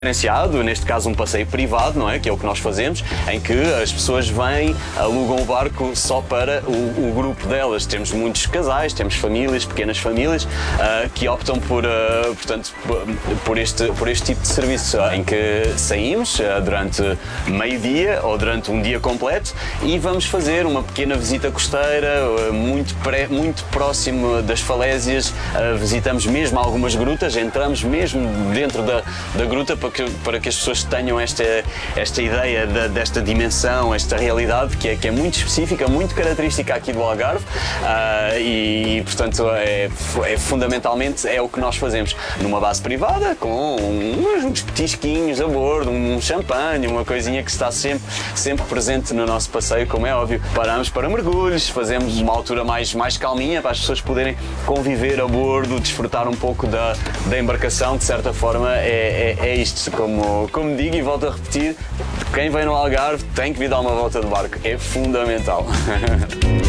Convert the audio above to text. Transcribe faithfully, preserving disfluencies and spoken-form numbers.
Diferenciado, neste caso um passeio privado, não é? Que é o que nós fazemos, em que as pessoas vêm, alugam o barco só para o, o grupo delas. Temos muitos casais, temos famílias, pequenas famílias, uh, que optam por, uh, portanto, por este, por este tipo de serviço, uh, em que saímos uh, durante meio-dia ou durante um dia completo e vamos fazer uma pequena visita costeira, uh, muito, pré, muito próximo das falésias, uh, visitamos mesmo algumas grutas, entramos mesmo dentro da, da gruta para Que, para que as pessoas tenham esta, esta ideia de, desta dimensão, esta realidade que é, que é muito específica, muito característica aqui do Algarve uh, e, portanto, é, é, fundamentalmente é o que nós fazemos numa base privada, com uns, uns petisquinhos a bordo, um champanhe, uma coisinha que está sempre, sempre presente no nosso passeio, como é óbvio. Paramos para mergulhos, fazemos uma altura mais, mais calminha para as pessoas poderem conviver a bordo, desfrutar um pouco da, da embarcação, de certa forma é, é, é isto. Como, como digo e volto a repetir, quem vem no Algarve tem que vir dar uma volta de barco, é fundamental.